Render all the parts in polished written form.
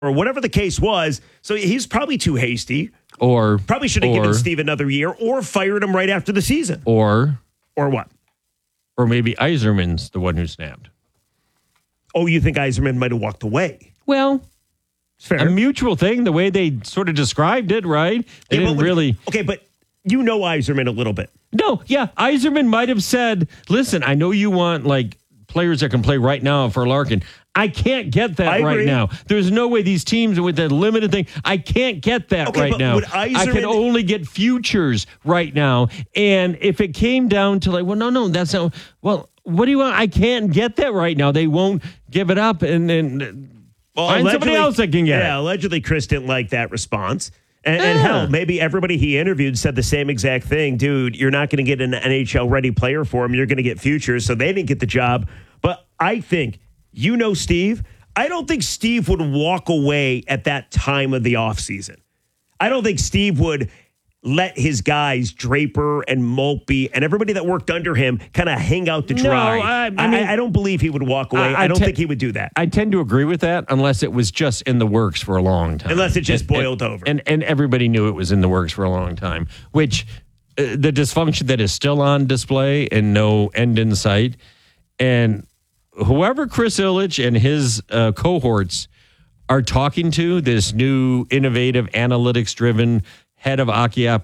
or whatever the case was. So he's probably too hasty. Or probably should have given Steve another year or fired him right after the season. Or what? Or maybe Yzerman's the one who snapped. Oh, you think Yzerman might have walked away? Well, fair. A mutual thing, the way they sort of described it, right? They didn't really. Okay, but you know Yzerman a little bit. No, yeah. Yzerman might have said, listen, I know you want like players that can play right now for Larkin. I can't get that right now. There's no way these teams with that limited thing. I can't get that right now. I can only get futures right now. And if it came down to like, well, no, that's not. Well, what do you want? I can't get that right now. They won't give it up and find somebody else that can get it. Yeah, allegedly Chris didn't like that response. And hell, maybe everybody he interviewed said the same exact thing. Dude, you're not going to get an NHL-ready player for him. You're going to get futures. So they didn't get the job. But I think, Steve, I don't think Steve would walk away at that time of the offseason. I don't think Steve would let his guys, Draper and Mulpey and everybody that worked under him, kind of hang out to dry. No, I don't believe he would walk away. I don't think he would do that. I tend to agree with that unless it was just in the works for a long time. Unless it just boiled over. And everybody knew it was in the works for a long time, which the dysfunction that is still on display and no end in sight. And whoever Chris Ilitch and his cohorts are talking to, this new innovative analytics-driven head of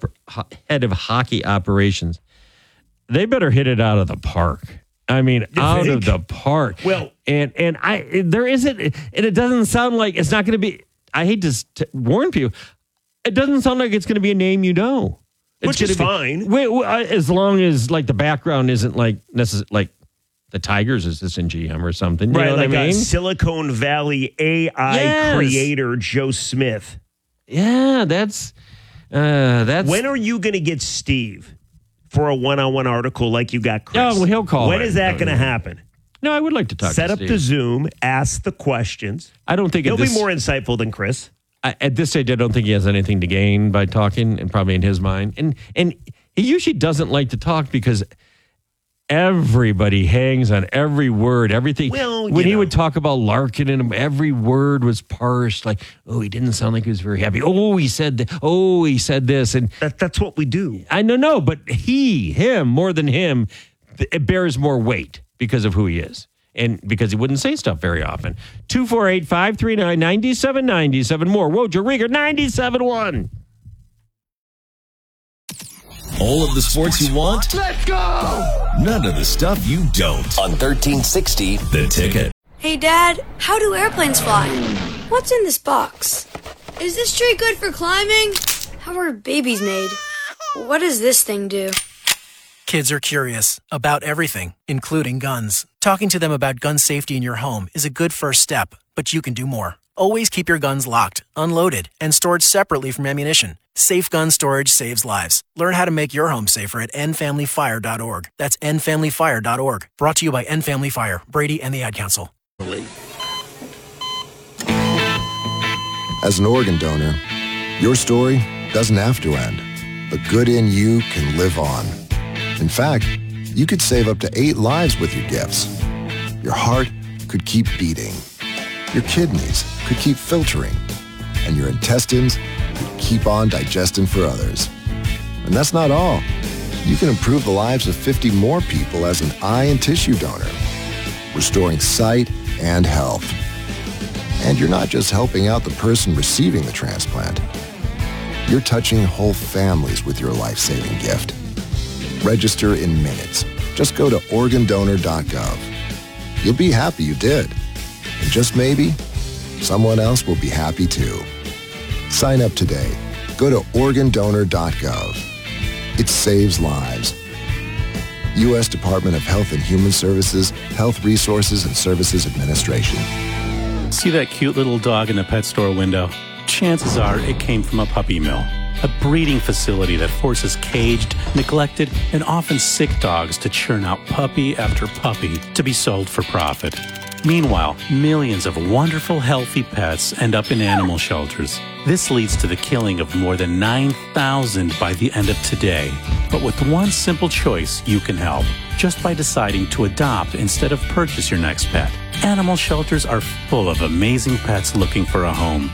hockey operations, they better hit it out of the park. I mean, out of the park. Well, and there isn't, and it doesn't sound like it's not going to be. I hate to warn people. It doesn't sound like it's going to be a name you know. Which is fine. As long as like the background isn't like necessarily like the Tigers assistant GM or something. You right, know like what I mean? Silicon Valley AI creator Joe Smith. Yeah, that's. When are you going to get Steve for a one-on-one article like you got Chris? Oh, well, he'll call. When is that going to happen? No, I would like to talk to Steve. Set up the Zoom, ask the questions. I don't think he'll be more insightful than Chris. At this stage, I don't think he has anything to gain by talking, and probably in his mind. And he usually doesn't like to talk because everybody hangs on every word, everything. Well, when he would talk about Larkin, and every word was parsed. Like, oh, he didn't sound like he was very happy. Oh, he said that. Oh, he said this, and that's what we do. I know, but him more than him, it bears more weight because of who he is. And because he wouldn't say stuff very often. 248-539-9797. More. Woj Rieger, 97.1. All of the sports you want? Let's go! None of the stuff you don't. On 1360, The Ticket. Hey, Dad, how do airplanes fly? What's in this box? Is this tree good for climbing? How are babies made? What does this thing do? Kids are curious about everything, including guns. Talking to them about gun safety in your home is a good first step, but you can do more. Always keep your guns locked, unloaded, and stored separately from ammunition. Safe gun storage saves lives. Learn how to make your home safer at endfamilyfire.org. That's endfamilyfire.org. Brought to you by End Family Fire, Brady, and the Ad Council. As an organ donor, your story doesn't have to end. The good in you can live on. In fact, you could save up to 8 lives with your gifts. Your heart could keep beating. Your kidneys could keep filtering. And your intestines could keep on digesting for others. And that's not all. You can improve the lives of 50 more people as an eye and tissue donor, restoring sight and health. And you're not just helping out the person receiving the transplant. You're touching whole families with your life-saving gift. Register in minutes. Just go to organdonor.gov. You'll be happy you did. And just maybe, someone else will be happy too. Sign up today. Go to organdonor.gov. It saves lives. U.S. Department of Health and Human Services, Health Resources and Services Administration. See that cute little dog in the pet store window? Chances are it came from a puppy mill. A breeding facility that forces caged, neglected, and often sick dogs to churn out puppy after puppy to be sold for profit. Meanwhile, millions of wonderful, healthy pets end up in animal shelters. This leads to the killing of more than 9,000 by the end of today. But with one simple choice, you can help. Just by deciding to adopt instead of purchase your next pet. Animal shelters are full of amazing pets looking for a home.